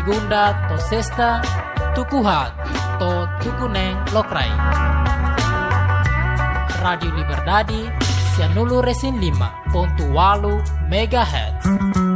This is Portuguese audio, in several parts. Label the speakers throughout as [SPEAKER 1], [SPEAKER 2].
[SPEAKER 1] segunda to sexta, tukuhat to tukuneng lokrai. Radio Liberdade, 105.8 MHz.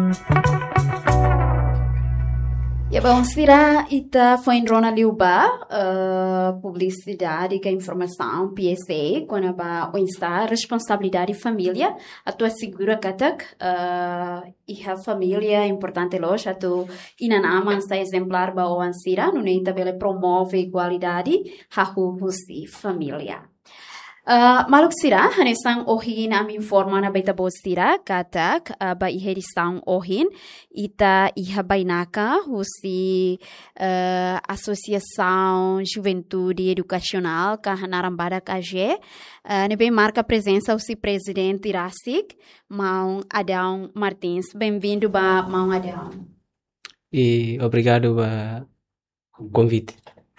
[SPEAKER 2] Ya bom, será ita foi em Rona Liuba, publicidade e informação, PSA, quando a está responsabilidade família, a tua segura katak, e a família importante loja, a tu inanama esta exemplar ba o ansira, no nem tabela promove igualdade, hahu husi família. Maluk sira, hanesang ohin am informa na baita bos sira, katak, ba iherisang ohin, ita ihabainaka, husi Associação Juventude Educacional, kahanarambada KG, nebe marca presença o presidente Irasik, Mão Adão Martins. Bem-vindo, ba Mão Adão.
[SPEAKER 3] E obrigado pelo convite.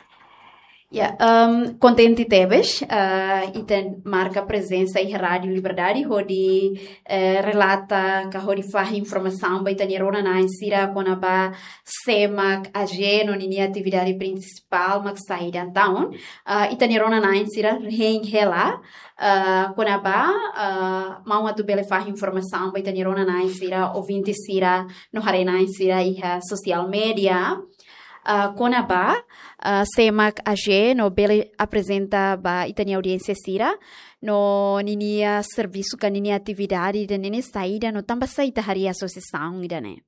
[SPEAKER 2] Contente teves, e tem marca presença em Rádio Liberdade, onde relata que onde faz informação, vai ter na insira quando a SEMA, a G, não é atividade principal, mas sai da town, e tem na insira rela, quando a mão a tu bele faz informação, vai ter na insira ouvinte insira, no haré na insira e social media. Quando SEMAC AG no bele apresenta ba itania audiência sira no ninia serviço ka ninia atividade da nene saída no tamba saída hari associação ida né.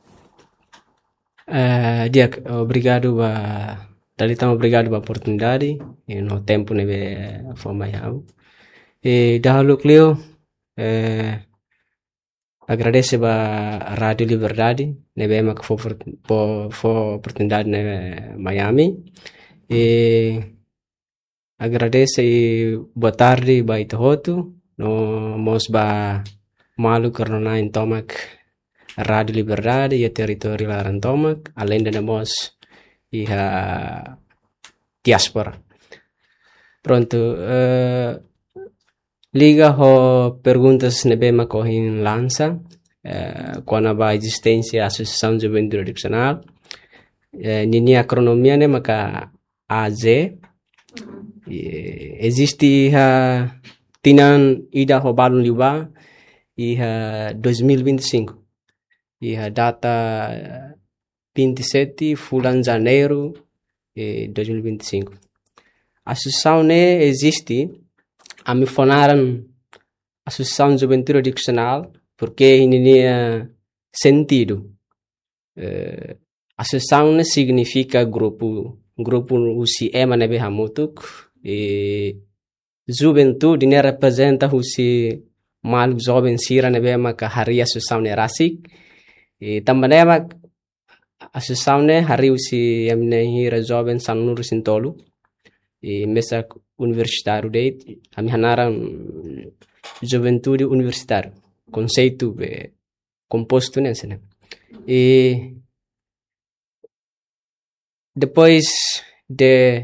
[SPEAKER 3] Diak, obrigado obrigado pela oportunidade e no tempo neve forma yao. E dahulu Cleo agradeço a Rádio Liberdade, neve que foi oportunidade em Miami. E agradeço e boa tarde, boa itohoto. No mos ba malu karena em Tomac Rádio Liberdade e território lá em Tomac, além de nós e a diaspora. Pronto. Liga ho perguntas nebe makohin lança quando a existência da Associação Juventude Educacional nini acronomia ne maka AZ existe tinan ida ho balun liba e 2025 e a data 27 de janeiro de 2025 a associação ne existe a me fonaram Associação de Juventude Educacional porque ini sentido. Associação significa grupo usi ema nebe hamutuk e juventude ne representa usi mal jovem sira nebe maka hari associação ne rasik e também mak associação ne hari usi amne hira jovem sanur sintolu e mesa universitário date a minha nara juventude universitário conceito composto nesse né e depois de